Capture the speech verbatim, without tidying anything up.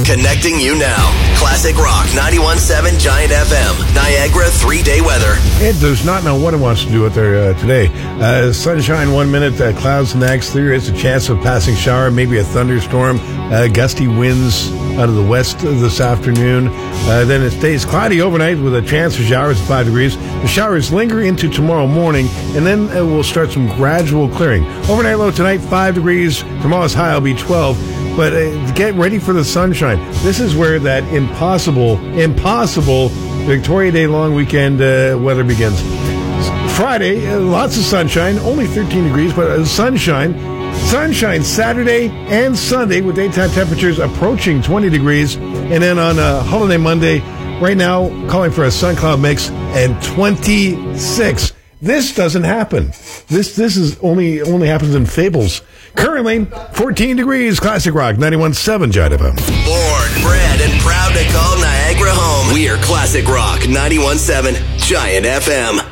Connecting you now. Classic Rock ninety-one point seven Giant F M. Niagara three-day weather. It does not know what it wants to do out there uh, today. Uh, sunshine one minute, uh, clouds next. There is a chance of passing shower, maybe a thunderstorm. Uh, gusty winds out of the west this afternoon. Uh, then it stays cloudy overnight with a chance of showers at five degrees. The showers linger into tomorrow morning, and then uh, we'll start some gradual clearing. Overnight low tonight, five degrees. Tomorrow's high will be twelve. But uh, get ready for the sunshine. This is where that impossible, impossible Victoria Day long weekend uh, weather begins. Friday, uh, lots of sunshine, only thirteen degrees, but uh, sunshine. Sunshine Saturday and Sunday with daytime temperatures approaching twenty degrees. And then on uh, holiday Monday, right now, calling for a sun cloud mix and twenty-six. This doesn't happen. This this is only only happens in fables. Currently, fourteen degrees, Classic Rock, ninety-one point seven Giant F M. Born, bred, and proud to call Niagara home. We are Classic Rock, ninety-one point seven Giant F M.